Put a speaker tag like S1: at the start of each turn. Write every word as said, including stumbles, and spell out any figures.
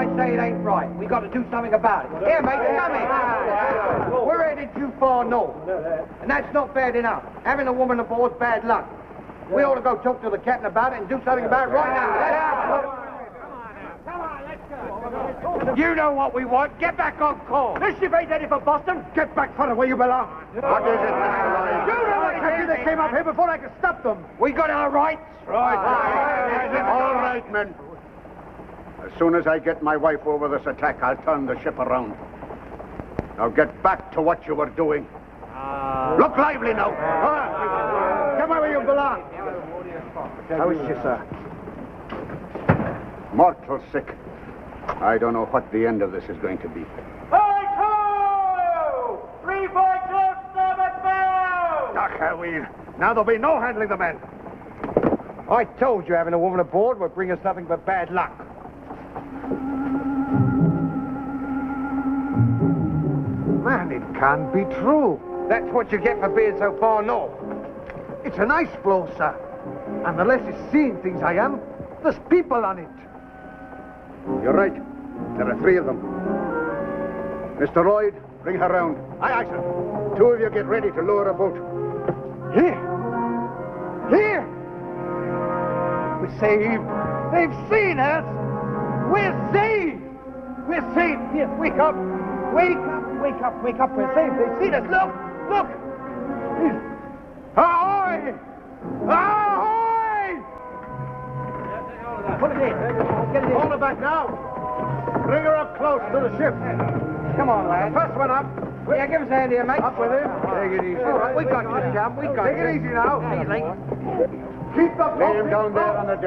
S1: I say it ain't right. We got to do something about it. Here, mate, come here. We're headed too far north, and that's not bad enough. Having a woman aboard's bad luck. We ought to go talk to the captain about it and do something about it right now. You know what we want. Get back on course.
S2: This ship ain't headed for Boston.
S3: Get back for where you belong. What is it, Mister Lloyd?
S2: You know what I they came up here before I could stop them.
S1: We got our rights.
S3: Right. All right, men. As soon as I get my wife over this attack, I'll turn the ship around. Now get back to what you were doing. Uh, Look lively now. Uh, come on where you belong.
S2: How is she, sir?
S3: Mortal sick. I don't know what the end of this is going to be.
S2: Right ho! Three points off starboard bow!
S3: Ach, Will. Now there'll be no handling the men.
S1: I told you having a woman aboard would bring us nothing but bad luck.
S2: Man, it can't be true.
S1: That's what you get for being so far north.
S2: It's an ice floe, sir. And the less it's seeing things I am, there's people on it.
S3: You're right. There are three of them. Mister Lloyd, bring her round. Aye, aye, sir. Two of you get ready to lower a boat.
S2: Here! Here! We're saved. They've seen us. We're saved. We're saved. Here, wake up. Wake up, wake up, wake up. We're saved. They've seen us. Look, look. Ahoy! Ahoy! Put it in. Get it in.
S3: Hold her back now. Bring her up close to the ship.
S1: Come on, lad.
S3: First one up.
S1: Yeah, give us a hand here, mate.
S3: Up with him. Take it easy.
S1: All right, we got you, chum. We got
S3: Take
S1: you.
S3: it easy now.
S1: Easy.
S3: Keep the Lay him down there on the deck.